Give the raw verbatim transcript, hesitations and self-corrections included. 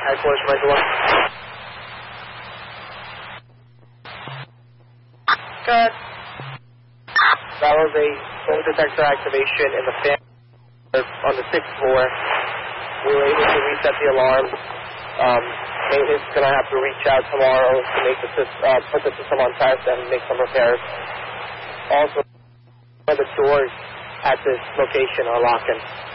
Headquarters from Ridge one. Good. That was a smoke detector activation in the fan on the sixth floor. We were able to reset the alarm. Um, maintenance is going to have to reach out tomorrow to make the system, uh, put the system on test and make some repairs. Also, the doors at this location are locking.